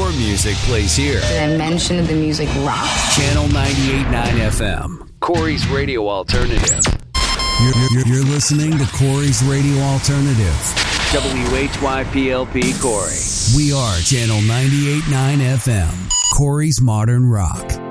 More music plays here. Did I mention the music rocks? Channel 98.9 FM. Corey's Radio Alternative. You're listening to Corey's Radio Alternative. WHYPLP Corey. We are Channel 98.9 FM. Corey's Modern Rock.